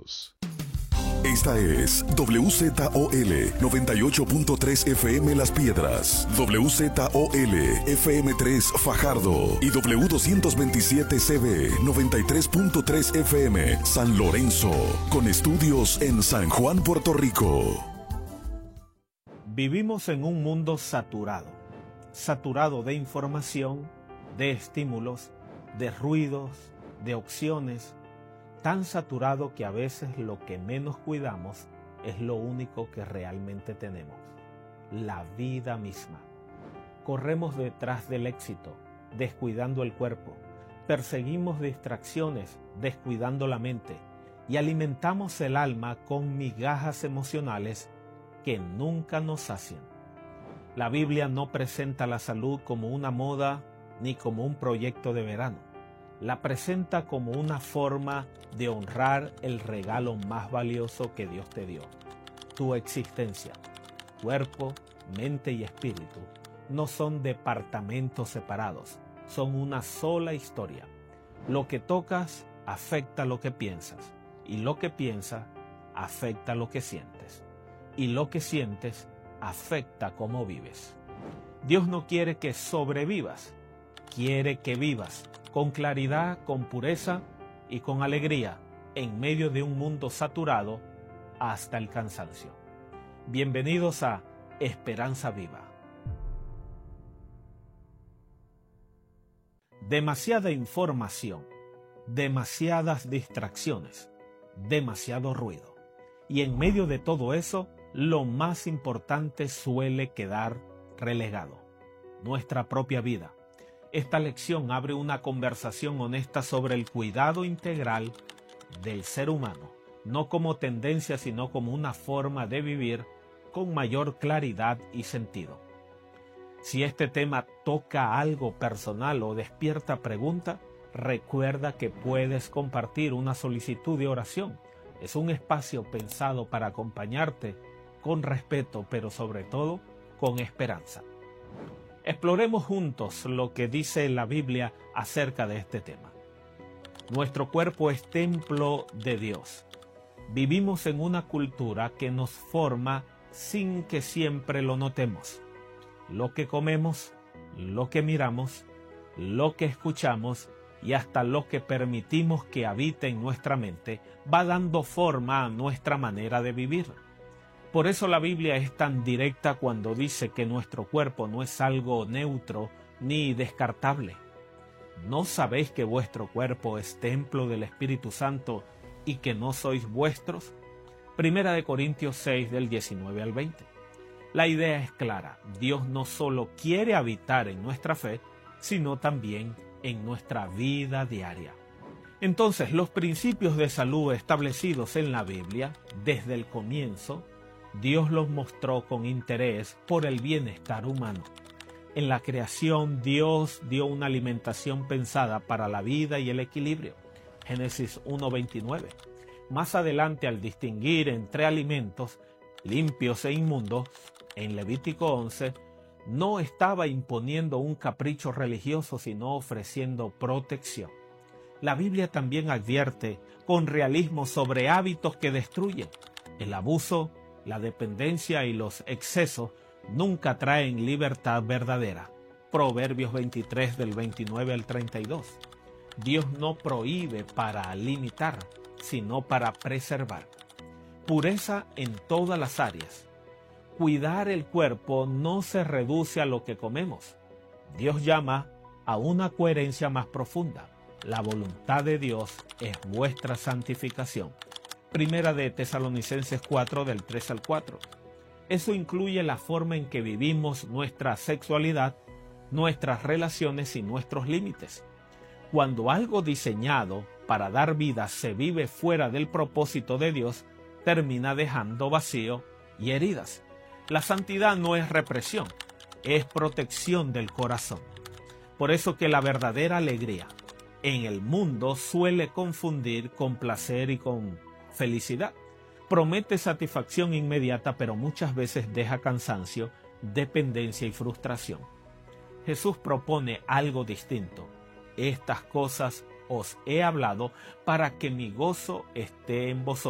Unidos. Esta es WZOL 98.3 FM Las Piedras, WZOL FM3 Fajardo y W227CB 93.3 FM San Lorenzo, con estudios en San Juan, Puerto Rico. Vivimos en un mundo saturado de información, de estímulos, de ruidos, de opciones, tan saturado que a veces lo que menos cuidamos es lo único que realmente tenemos, la vida misma. Corremos detrás del éxito, descuidando el cuerpo, perseguimos distracciones, descuidando la mente, y alimentamos el alma con migajas emocionales que nunca nos sacian. La Biblia no presenta la salud como una moda ni como un proyecto de verano. La presenta como una forma de honrar el regalo más valioso que Dios te dio, tu existencia. Cuerpo, mente y espíritu no son departamentos separados, son una sola historia. Lo que tocas afecta lo que piensas, y lo que piensas afecta lo que sientes, y lo que sientes afecta cómo vives. Dios no quiere que sobrevivas, quiere que vivas con claridad, con pureza y con alegría en medio de un mundo saturado hasta el cansancio. Bienvenidos a Esperanza Viva. Demasiada información, demasiadas distracciones, demasiado ruido. Y en medio de todo eso, lo más importante suele quedar relegado: nuestra propia vida. Esta lección abre una conversación honesta sobre el cuidado integral del ser humano, no como tendencia, sino como una forma de vivir con mayor claridad y sentido. Si este tema toca algo personal o despierta pregunta, recuerda que puedes compartir una solicitud de oración. Es un espacio pensado para acompañarte con respeto, pero sobre todo con esperanza. Exploremos juntos lo que dice la Biblia acerca de este tema. Nuestro cuerpo es templo de Dios. Vivimos en una cultura que nos forma sin que siempre lo notemos. Lo que comemos, lo que miramos, lo que escuchamos y hasta lo que permitimos que habite en nuestra mente va dando forma a nuestra manera de vivir. Por eso la Biblia es tan directa cuando dice que nuestro cuerpo no es algo neutro ni descartable. ¿No sabéis que vuestro cuerpo es templo del Espíritu Santo y que no sois vuestros? 1 Corintios 6 del 19 al 20. La idea es clara: Dios no solo quiere habitar en nuestra fe, sino también en nuestra vida diaria. Entonces, los principios de salud establecidos en la Biblia desde el comienzo, Dios los mostró con interés por el bienestar humano. En la creación, Dios dio una alimentación pensada para la vida y el equilibrio. Génesis 1:29. Más adelante, al distinguir entre alimentos limpios e inmundos, en Levítico 11, no estaba imponiendo un capricho religioso, sino ofreciendo protección. La Biblia también advierte con realismo sobre hábitos que destruyen. El abuso, la dependencia y los excesos nunca traen libertad verdadera. Proverbios 23 del 29 al 32. Dios no prohíbe para limitar, sino para preservar. Pureza en todas las áreas. Cuidar el cuerpo no se reduce a lo que comemos. Dios llama a una coherencia más profunda. La voluntad de Dios es vuestra santificación. Primera de Tesalonicenses 4 del 3 al 4. Eso incluye la forma en que vivimos nuestra sexualidad, nuestras relaciones y nuestros límites. Cuando algo diseñado para dar vida se vive fuera del propósito de Dios, termina dejando vacío y heridas. La santidad no es represión, es protección del corazón. Por eso que la verdadera alegría en el mundo suele confundir con placer y con felicidad. Promete satisfacción inmediata, pero muchas veces deja cansancio, dependencia y frustración. Jesús propone algo distinto. Estas cosas os he hablado para que mi gozo esté en vosotros